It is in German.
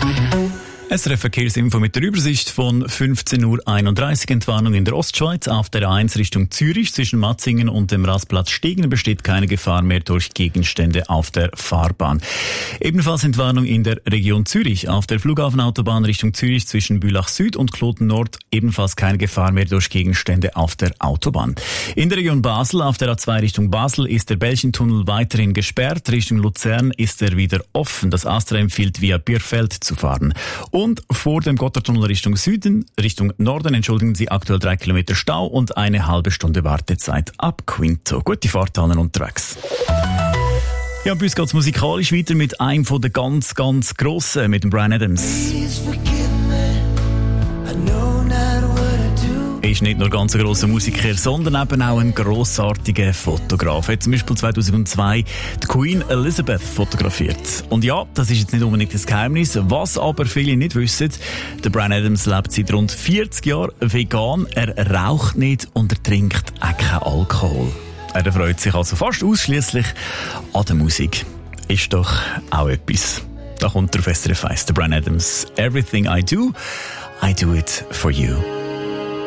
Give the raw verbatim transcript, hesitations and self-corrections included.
S R F-Verkehrsinfo mit der Übersicht von fünfzehn Uhr einunddreißig. Entwarnung in der Ostschweiz. Auf der A eins Richtung Zürich zwischen Matzingen und dem Rastplatz Stegen besteht keine Gefahr mehr durch Gegenstände auf der Fahrbahn. Ebenfalls Entwarnung in der Region Zürich. Auf der Flughafenautobahn Richtung Zürich zwischen Bülach Süd und Kloten Nord ebenfalls keine Gefahr mehr durch Gegenstände auf der Autobahn. In der Region Basel auf der A zwei Richtung Basel ist der Belchentunnel weiterhin gesperrt. Richtung Luzern ist er wieder offen. Das ASTRA empfiehlt via Bierfeld zu fahren. Und vor dem Gotthardtunnel Richtung Süden, Richtung Norden, entschuldigen Sie, aktuell drei Kilometer Stau und eine halbe Stunde Wartezeit ab Quinto. Gute Fahrt allen unterwegs. Ja, bei uns geht es musikalisch weiter mit einem von den ganz, ganz Grossen, mit dem Bryan Adams. Er ist nicht nur ganz ein grosser Musiker, sondern eben auch ein grossartiger Fotograf. Er hat zum Beispiel zweitausendzwei die Queen Elizabeth fotografiert. Und ja, das ist jetzt nicht unbedingt das Geheimnis. Was aber viele nicht wissen, der Bryan Adams lebt seit rund vierzig Jahren vegan. Er raucht nicht und er trinkt auch keinen Alkohol. Er freut sich also fast ausschliesslich an der Musik. Ist doch auch etwas. Da kommt der auf S R F eins, der Bryan Adams. Everything I do, I do it for you.